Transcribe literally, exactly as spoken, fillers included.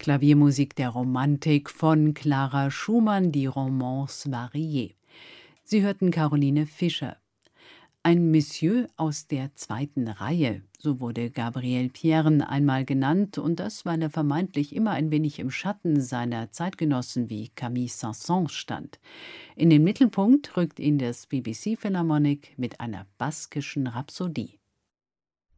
Klaviermusik der Romantik von Clara Schumann, die Romance variée. Sie hörten Caroline Fischer. Ein Monsieur aus der zweiten Reihe, so wurde Gabriel Piern einmal genannt, und das, weil er vermeintlich immer ein wenig im Schatten seiner Zeitgenossen wie Camille Saint-Saëns stand. In den Mittelpunkt rückt ihn das B B C Philharmonic mit einer baskischen Rhapsodie.